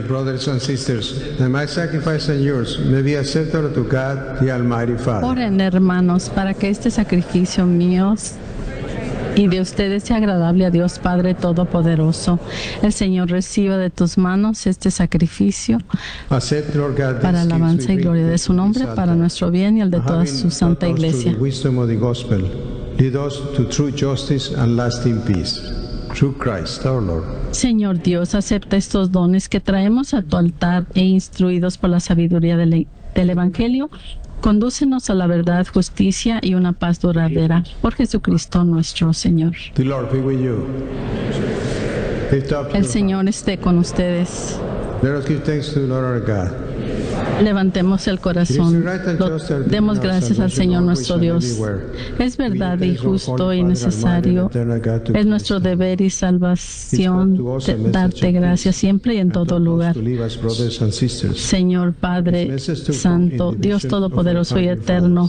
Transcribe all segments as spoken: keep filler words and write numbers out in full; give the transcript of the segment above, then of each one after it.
brothers and sisters, that my sacrifice and yours may be acceptable to God, the Almighty Father. Oren, hermanos, para que este sacrificio mío y de ustedes sea agradable a Dios Padre Todopoderoso. El Señor reciba de tus manos este sacrificio Accept, Lord God, para these alabanza gifts y we gloria bring de su to nombre, this para altar. nuestro bien y el de toda Having su santa taught us iglesia. through the wisdom of the gospel, lead us to true justice and lasting peace. Through Christ our Lord. Señor Dios, acepta estos dones que traemos a tu altar e instruidos por la sabiduría del, del Evangelio. Condúcenos a la verdad, justicia y una paz duradera. Por Jesucristo nuestro Señor. The Lord be with you. Lift up El your Señor esté con ustedes. heart. Let us give thanks to the Lord our God. Levantemos el corazón, Lo- demos gracias al Señor nuestro Dios. Es verdad y justo y necesario, es nuestro deber y salvación de darte gracias siempre y en todo lugar. Señor Padre Santo, Dios Todopoderoso y Eterno,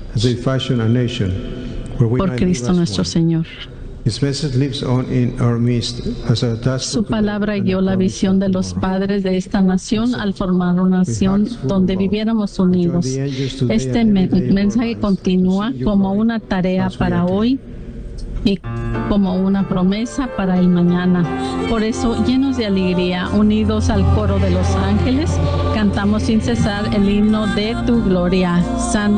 por Cristo nuestro Señor. Su palabra guió la visión de los padres de esta nación al formar una nación donde viviéramos unidos. Este me- mensaje continúa como una tarea para hoy y como una promesa para el mañana. Por eso, llenos de alegría, unidos al coro de los ángeles, cantamos sin cesar el himno de tu gloria. Santo